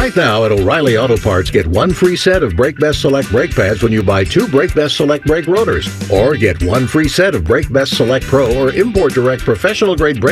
Right now at O'Reilly Auto Parts, get one free set of Brake Best Select brake pads when you buy 2 Brake Best Select brake rotors. Or get one free set of Brake Best Select Pro or Import Direct professional grade brake